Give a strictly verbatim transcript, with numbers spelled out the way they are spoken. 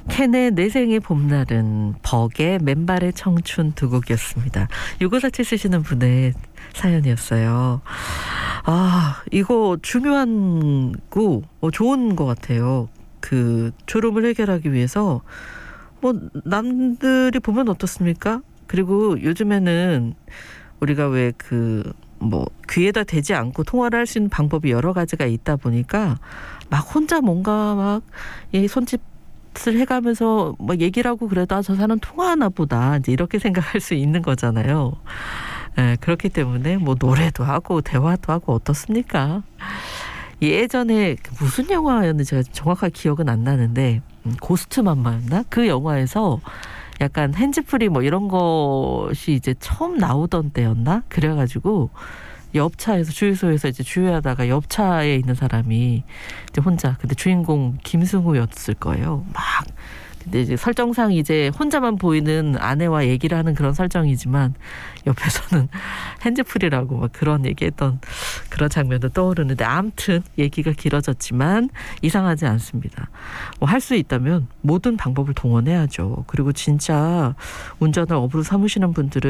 캔의 내 생의 봄날은, 벅의 맨발의 청춘 두 곡이었습니다. 육오사칠 쓰시는 분의 사연이었어요. 아, 이거 중요한 거, 어, 좋은 것 같아요. 그 졸음을 해결하기 위해서 뭐 남들이 보면 어떻습니까? 그리고 요즘에는 우리가 왜 그 뭐 귀에다 대지 않고 통화를 할 수 있는 방법이 여러 가지가 있다 보니까 막 혼자 뭔가 막 이 손짓을 해가면서 뭐 얘기를 하고 그래도 아, 저 사람 통화하나 보다 이제 이렇게 생각할 수 있는 거잖아요. 예, 그렇기 때문에 뭐 노래도 하고 대화도 하고 어떻습니까? 예전에 무슨 영화였는지 제가 정확하게 기억은 안 나는데 고스트 맘마였나? 그 영화에서 약간 핸즈프리 뭐 이런 것이 이제 처음 나오던 때였나? 그래가지고 옆차에서 주유소에서 이제 주유하다가 옆차에 있는 사람이 이제 혼자, 근데 주인공 김승우였을 거예요. 막 근데 이제 설정상 이제 혼자만 보이는 아내와 얘기를 하는 그런 설정이지만 옆에서는 핸즈프리라고 막 그런 얘기했던 그런 장면도 떠오르는데, 아무튼 얘기가 길어졌지만 이상하지 않습니다. 뭐 할 수 있다면 모든 방법을 동원해야죠. 그리고 진짜 운전을 업으로 삼으시는 분들은